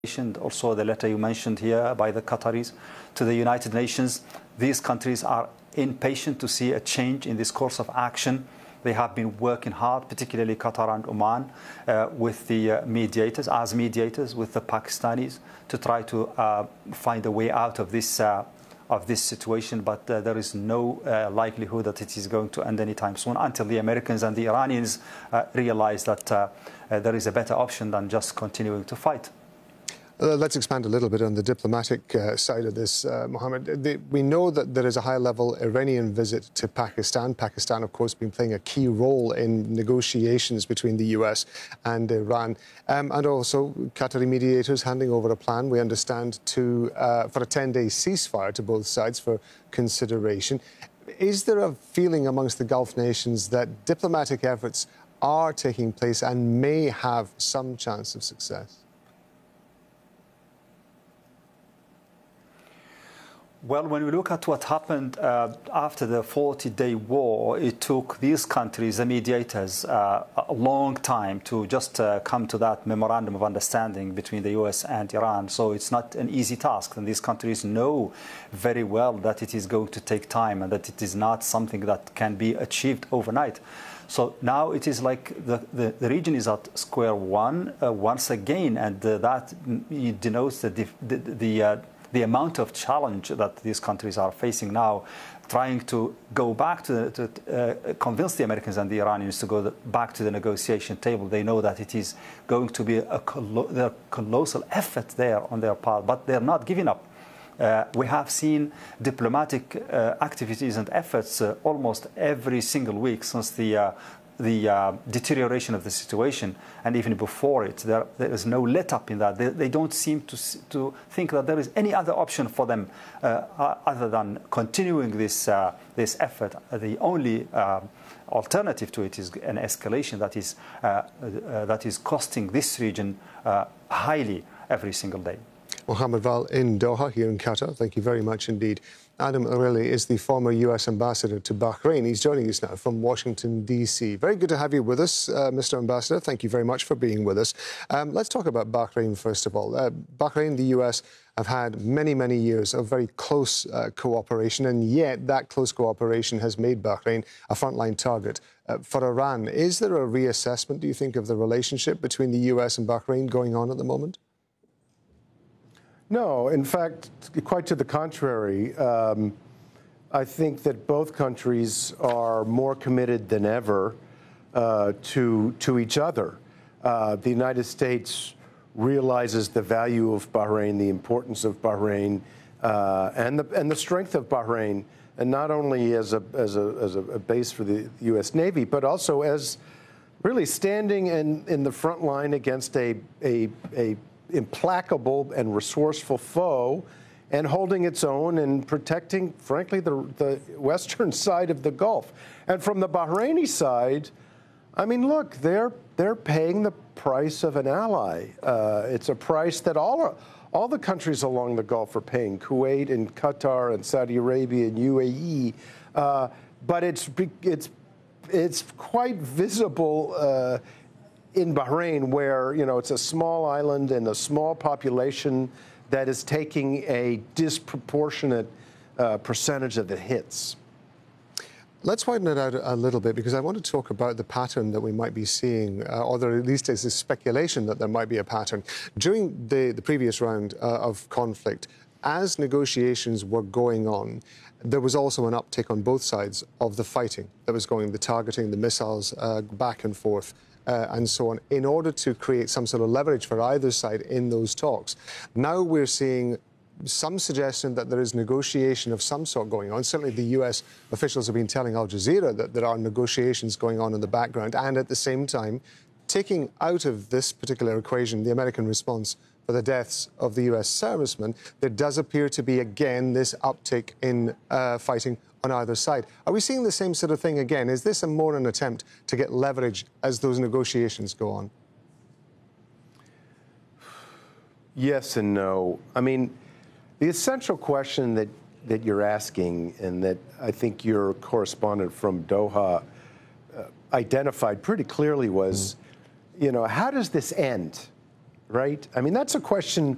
Also, the letter you mentioned here by the Qataris to the United Nations. These countries are impatient to see a change in this course of action. They have been working hard, particularly Qatar and Oman, with the mediators, as mediators with the Pakistanis, to try to find a way out of this situation. But there is no likelihood that it is going to end anytime soon until the Americans and the Iranians realize that there is a better option than just continuing to fight. Let's expand a little bit on the diplomatic side of this, Mohammed. We know that there is a high-level Iranian visit to Pakistan. Pakistan, of course, been playing a key role in negotiations between the US and Iran. And also Qatari mediators handing over a plan, we understand, for a 10-day ceasefire to both sides for consideration. Is there a feeling amongst the Gulf nations that diplomatic efforts are taking place and may have some chance of success? Well, when we look at what happened after the 40-day war, it took these countries, the mediators, a long time to just come to that memorandum of understanding between the US and Iran. So it's not an easy task. And these countries know very well that it is going to take time and that it is not something that can be achieved overnight. So now it is like the region is at square one once again, and that denotes the amount of challenge that these countries are facing now, trying to go back to convince the Americans and the Iranians to go back to the negotiation table. They know that it is going to be a colossal effort there on their part, but they're not giving up. We have seen diplomatic activities and efforts almost every single week since the deterioration of the situation, and even before it, there is no let up in that. They don't seem to think that there is any other option for them other than continuing this effort. The only alternative to it is an escalation that is costing this region highly every single day. Mohammed Val in Doha, here in Qatar. Thank you very much indeed. Adam O'Reilly is the former US ambassador to Bahrain. He's joining us now from Washington, D.C. Very good to have you with us, Mr. Ambassador. Thank you very much for being with us. Let's talk about Bahrain, first of all. Bahrain, the US, have had many, many years of very close cooperation, and yet that close cooperation has made Bahrain a frontline target for Iran. Is there a reassessment, do you think, of the relationship between the US and Bahrain going on at the moment? No, in fact, quite to the contrary. I think that both countries are more committed than ever to each other. The United States realizes the value of Bahrain, the importance of Bahrain, and the strength of Bahrain, and not only as a base for the U.S. Navy, but also as really standing in the front line against a implacable and resourceful foe, and holding its own and protecting, frankly, the western side of the Gulf. And from the Bahraini side, I mean, look, they're paying the price of an ally. It's a price that all the countries along the Gulf are paying: Kuwait and Qatar and Saudi Arabia and UAE. But it's quite visible in Bahrain, where, you know, it's a small island and a small population that is taking a disproportionate percentage of the hits. Let's widen it out a little bit, because I want to talk about the pattern that we might be seeing, or there at least is a speculation that there might be a pattern. During the previous round of conflict, as negotiations were going on, there was also an uptick on both sides of the fighting that was going, the targeting, the missiles back and forth, and so on, in order to create some sort of leverage for either side in those talks. Now we're seeing some suggestion that there is negotiation of some sort going on. Certainly the US officials have been telling Al Jazeera that there are negotiations going on in the background, and at the same time, taking out of this particular equation the American response for the deaths of the US servicemen, there does appear to be again this uptick in fighting on either side. Are we seeing the same sort of thing again? Is this more an attempt to get leverage as those negotiations go on? Yes and no. I mean, the essential question that you're asking, and that I think your correspondent from Doha identified pretty clearly, was, you know, how does this end, right? I mean, that's a question